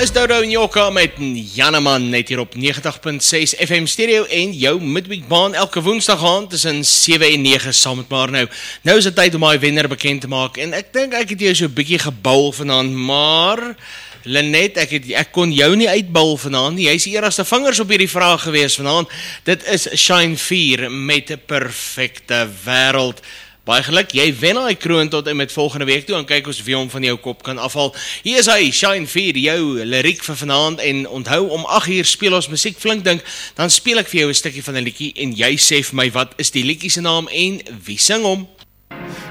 Dis Dodo en Joka met Janneman net hier op 90.6 FM stereo en jou midweekbaan elke woensdag aand tussen 7 en 9 saam met maar nou is dit tyd om my wenner bekend te maak en ek dink ek het jou so 'n bietjie gebul vanaand, maar Lenet, ek kon jou nie uitbul vanaand nie. Jy's die eerste vingers op hierdie vraag gewees vanaand. Dit is Shine 4 met 'n perfekte wêreld. Baie geluk, jy wen daai kroon tot en met volgende week toe en kyk ons wie hom van jou kop kan afhaal. Hier is hy, Shine 4, jou liriek vir vanaand en onthou om 8 uur speel ons musiek flink dink, dan speel ek vir jou 'n stukkie van 'n liedjie en jy sê vir my wat is die liedjie se naam en wie sing hom?